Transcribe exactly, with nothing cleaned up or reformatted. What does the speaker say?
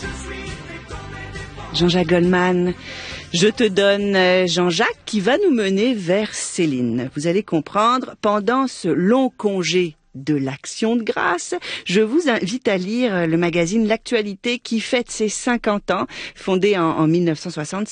Jean-Jacques Goldman, je te donne Jean-Jacques qui va nous mener vers Céline. Vous allez comprendre, pendant ce long congé de l'Action de grâce, je vous invite à lire le magazine L'Actualité qui fête ses cinquante ans, fondé en, en mille neuf cent soixante.